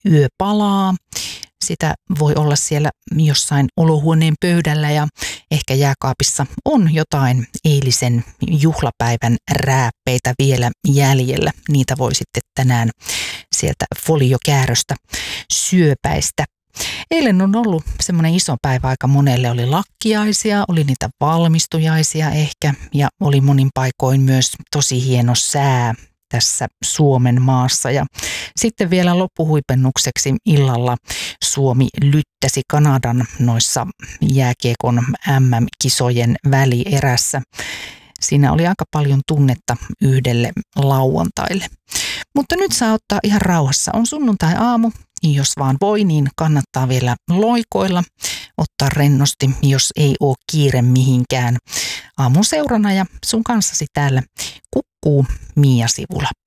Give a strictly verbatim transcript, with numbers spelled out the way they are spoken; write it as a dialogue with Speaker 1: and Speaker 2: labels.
Speaker 1: yö palaa. Sitä voi olla siellä jossain olohuoneen pöydällä ja ehkä jääkaapissa on jotain eilisen juhlapäivän rääppeitä vielä jäljellä. Niitä voi sitten tänään sieltä foliokääröstä syöpäistä. Eilen on ollut semmoinen iso päivä aika monelle. Oli lakkiaisia, oli niitä valmistujaisia ehkä ja oli monin paikoin myös tosi hieno sää tässä Suomen maassa. Ja sitten vielä loppuhuipennukseksi illalla Suomi lyttäsi Kanadan noissa jääkiekon äm äm-kisojen välierässä. Siinä oli aika paljon tunnetta yhdelle lauantaille. Mutta nyt saa ottaa ihan rauhassa. On sunnuntai-aamu. Jos vaan voi, niin kannattaa vielä loikoilla, ottaa rennosti, jos ei ole kiire mihinkään. Aamun seurana ja sun kanssasi täällä kukkuu Mia Sivula.